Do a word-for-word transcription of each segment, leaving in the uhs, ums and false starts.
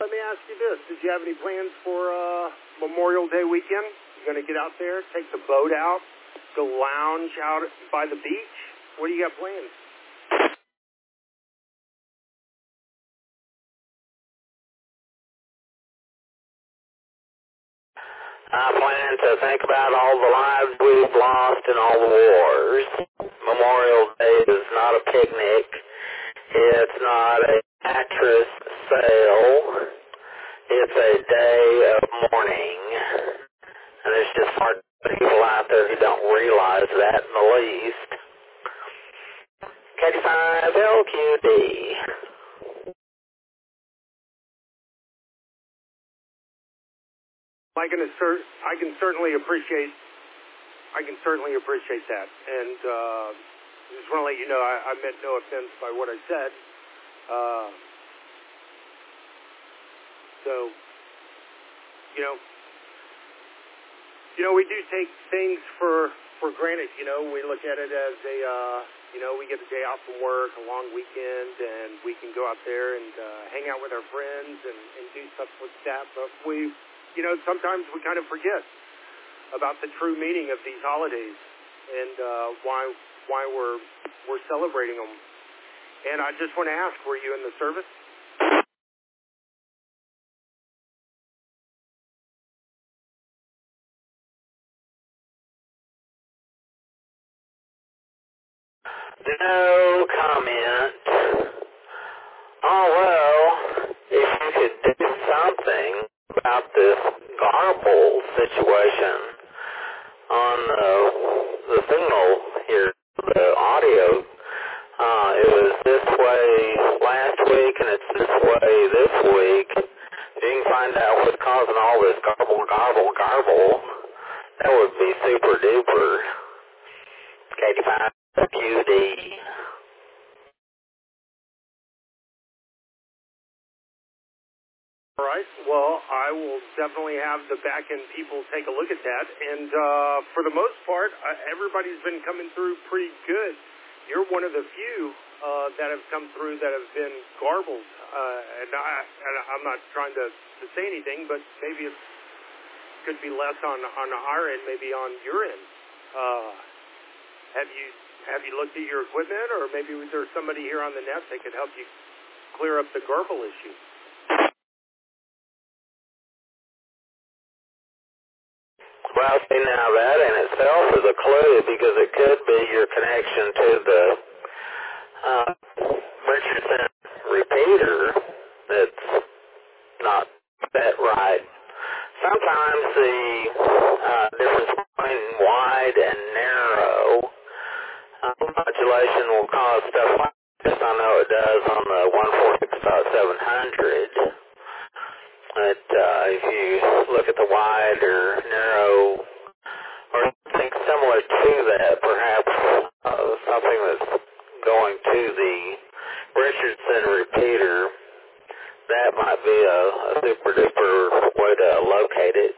Let me ask you this. Did you have any plans for uh, Memorial Day weekend? You going to get out there, take the boat out, go lounge out by the beach? What do you got planned? I plan to think about all the lives we've lost in all the wars. Memorial Day is not a picnic. It's not a mattress sale. It's a day of mourning. And there's just hard people out there who don't realize that in the least. K D five L Q D. I can assert, I can certainly appreciate, I can certainly appreciate that, and uh, just want to let you know I, I meant no offense by what I said. Uh, so, you know, you know, we do take things for for granted. You know, we look at it as a, uh, you know, we get a day off from work, a long weekend, and we can go out there and uh, hang out with our friends and, and do stuff like that. But we You know, sometimes we kind of forget about the true meaning of these holidays and uh, why why we're we're celebrating them. And I just want to ask, were you in the service? No comment. Oh, well, if you could do something about this garble situation on the, the signal here, the audio, uh, it was this way last week and it's this way this week. If you can find out what's causing all this garble, garble, garble, that would be super duper. K D five Q D. All right. Well, I will definitely have the back-end people take a look at that. And uh, for the most part, uh, everybody's been coming through pretty good. You're one of the few uh, that have come through that have been garbled. Uh, and, I, and I'm not trying to, to say anything, but maybe it could be less on, on our end, maybe on your end. Uh, have you have you looked at your equipment, or maybe was there somebody here on the net that could help you clear up the garble issue? Well, see, now that in itself is a clue because it could be your connection to the uh, Richardson repeater that's not set right. Sometimes the uh, difference between wide and narrow uh, modulation will cause stuff like this. I know it does on the one forty-six point seven hundred. But uh, if you look at the wide or narrow, or something similar to that, perhaps uh, something that's going to the Richardson repeater, that might be a, a super duper way to locate it.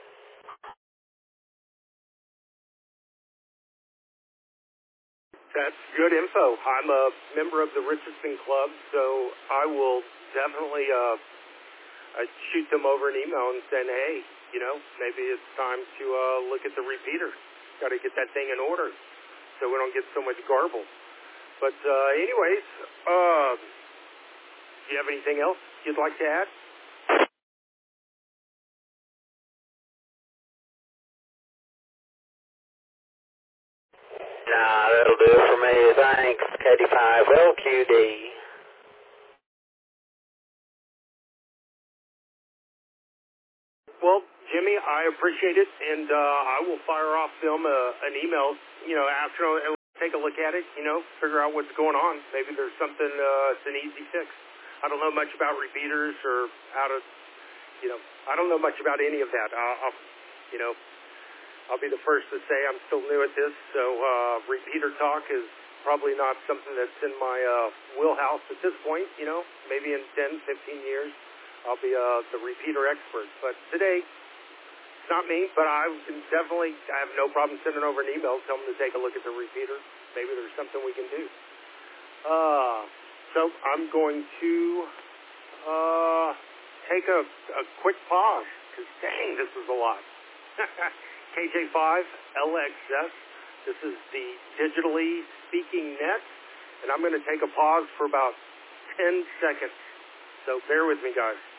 That's good info. I'm a member of the Richardson Club, so I will definitely uh, uh, shoot them over an email and say, hey, you know, maybe it's time to uh, look at the repeater. Got to get that thing in order so we don't get so much garble. But uh, anyways, uh, do you have anything else you'd like to add? Nah, that'll do it for me. Thanks, K D five L Q D. Well, Jimmy, I appreciate it, and uh, I will fire off them uh, an email, you know, after and take a look at it, you know, figure out what's going on. Maybe there's something, uh, it's an easy fix. I don't know much about repeaters or how to, you know, I don't know much about any of that. I'll, I'll you know, I'll be the first to say I'm still new at this, so uh, repeater talk is probably not something that's in my uh, wheelhouse at this point, you know. Maybe in ten, fifteen years. I'll be uh, the repeater expert. But today, it's not me, but I can definitely, I have no problem sending over an email, tell them to take a look at the repeater. Maybe there's something we can do. Uh, so I'm going to uh, take a, a quick pause, because dang, this is a lot. K J five L X S, this is the Digitally Speaking Net, and I'm going to take a pause for about ten seconds. So bear with me, guys.